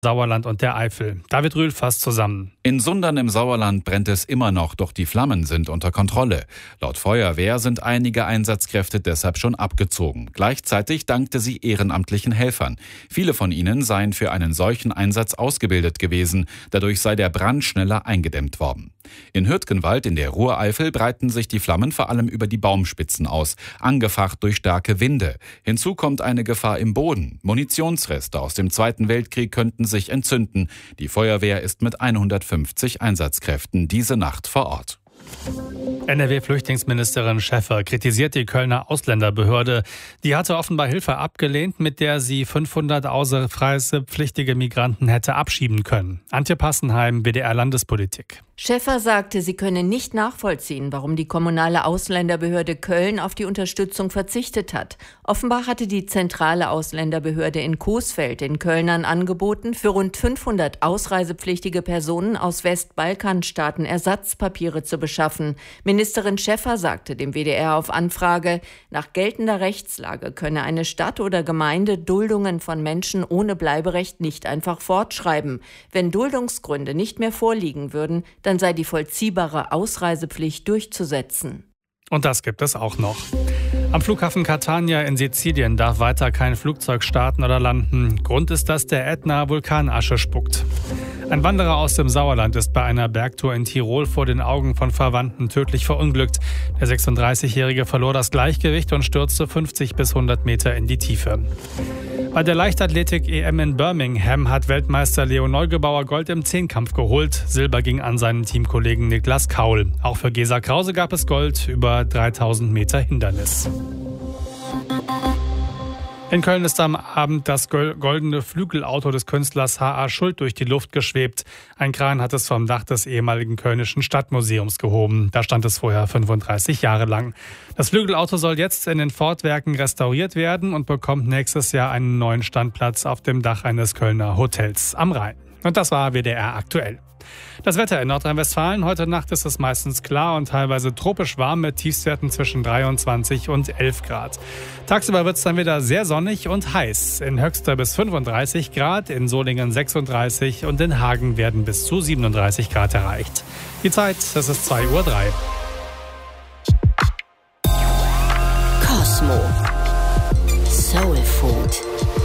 Sauerland und der Eifel. David Rühl fasst zusammen. In Sundern im Sauerland brennt es immer noch, doch die Flammen sind unter Kontrolle. Laut Feuerwehr sind einige Einsatzkräfte deshalb schon abgezogen. Gleichzeitig dankte sie ehrenamtlichen Helfern. Viele von ihnen seien für einen solchen Einsatz ausgebildet gewesen. Dadurch sei der Brand schneller eingedämmt worden. In Hürtgenwald in der Ruhr-Eifel breiten sich die Flammen vor allem über die Baumspitzen aus, angefacht durch starke Winde. Hinzu kommt eine Gefahr im Boden. Munitionsreste aus dem Zweiten Weltkrieg könnten sich entzünden. Die Feuerwehr ist mit 150 Einsatzkräften diese Nacht vor Ort. NRW-Flüchtlingsministerin Schäffer kritisiert die Kölner Ausländerbehörde. Die hatte offenbar Hilfe abgelehnt, mit der sie 500 ausreisepflichtige Migranten hätte abschieben können. Antje Passenheim, WDR Landespolitik. Schäffer sagte, sie könne nicht nachvollziehen, warum die kommunale Ausländerbehörde Köln auf die Unterstützung verzichtet hat. Offenbar hatte die zentrale Ausländerbehörde in Coesfeld den Kölnern angeboten, für rund 500 ausreisepflichtige Personen aus Westbalkanstaaten Ersatzpapiere zu beschaffen. Ministerin Schäffer sagte dem WDR auf Anfrage, nach geltender Rechtslage könne eine Stadt oder Gemeinde Duldungen von Menschen ohne Bleiberecht nicht einfach fortschreiben. Wenn Duldungsgründe nicht mehr vorliegen würden, dann sei die vollziehbare Ausreisepflicht durchzusetzen. Und das gibt es auch noch. Am Flughafen Catania in Sizilien darf weiter kein Flugzeug starten oder landen. Grund ist, dass der Ätna Vulkanasche spuckt. Ein Wanderer aus dem Sauerland ist bei einer Bergtour in Tirol vor den Augen von Verwandten tödlich verunglückt. Der 36-Jährige verlor das Gleichgewicht und stürzte 50 bis 100 Meter in die Tiefe. Bei der Leichtathletik-EM in Birmingham hat Weltmeister Leo Neugebauer Gold im Zehnkampf geholt. Silber ging an seinen Teamkollegen Niklas Kaul. Auch für Gesa Krause gab es Gold über 3000 Meter Hindernis. In Köln ist am Abend das goldene Flügelauto des Künstlers H.A. Schuld durch die Luft geschwebt. Ein Kran hat es vom Dach des ehemaligen Kölnischen Stadtmuseums gehoben. Da stand es vorher 35 Jahre lang. Das Flügelauto soll jetzt in den Fortwerken restauriert werden und bekommt nächstes Jahr einen neuen Standplatz auf dem Dach eines Kölner Hotels am Rhein. Und das war WDR aktuell. Das Wetter in Nordrhein-Westfalen. Heute Nacht ist es meistens klar und teilweise tropisch warm mit Tiefstwerten zwischen 23 und 11 Grad. Tagsüber wird es dann wieder sehr sonnig und heiß. In Höxter bis 35 Grad, in Solingen 36 und in Hagen werden bis zu 37 Grad erreicht. Die Zeit, das ist 2:03 Uhr. Cosmo. Soul Food.